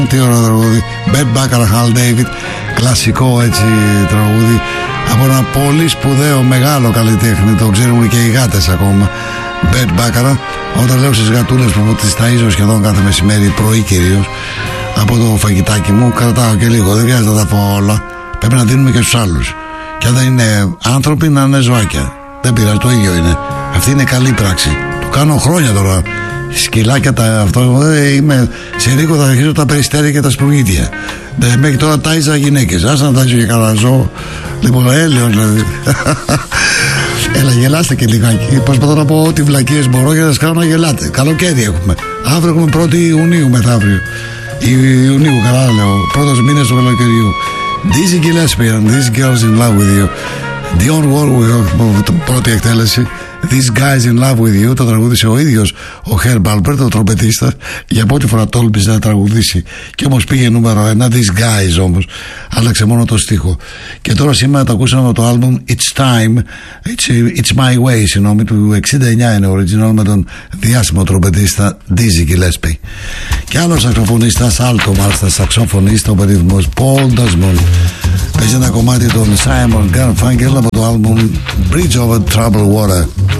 Τι ωραίο τραγούδι. Bert Bacharach, Hal David. Κλασικό έτσι τραγούδι από ένα πολύ σπουδαίο μεγάλο καλλιτέχνη. Το ξέρουν και οι γάτες ακόμα. Bert Bacharach. Όταν λέω στις γατούλες που τις ταΐζω σχεδόν κάθε μεσημέρι, πρωί κυρίως, από το φαγητάκι μου, κρατάω και λίγο. Δεν χρειάζεται να τα πω όλα. Πρέπει να δίνουμε και στους άλλους. Και αν δεν είναι άνθρωποι, να είναι ζωάκια. Δεν πειράζει, το ίδιο είναι. Αυτή είναι καλή πράξη. Το κάνω χρόνια τώρα. Σκυλάκια αυτό. Είμαι σε λίγο θα αρχίσω τα περιστέρια και τα σπουργίτια. Μέχρι τώρα τάιζα γυναίκες. Άσε να τάιζω και κανένα ζώο. Λοιπόν, έλεος δηλαδή. Έλα, γελάστε και λιγάκι. Προσπαθώ να πω ό,τι βλακίες μπορώ για να σας κάνω να γελάτε. Καλοκαίρι έχουμε. Αύριο έχουμε 1η Ιουνίου μεθαύριο. Ιουνίου, καλά λέω. Πρώτος μήνας του καλοκαιριού. Dizzy Gillespie and These Girls in Love with You. Dionne Warwick, πρώτη εκτέλεση. These Guys in Love with You. Το τραγούδισε ο ίδιος ο Herb Alpert, ο τρομπετίστας. Για πρώτη φορά τόλμησε να τραγουδήσει. Και όμως πήγε νούμερο 1. These Guys όμως. Άλλαξε μόνο το στίχο. Και τώρα σήμερα το ακούσαμε από το album It's Time. It's My Way, συγγνώμη, του 69 είναι original, με τον διάσημο τρομπετίστα Dizzy Gillespie. Και άλλο σαξοφωνίστας, άλτο μάλιστα σαξοφωνίστα, ο περίφημος Paul Desmond. Παίζει ένα κομμάτι των Simon Garfunkel από το album Bridge Over Troubled Water.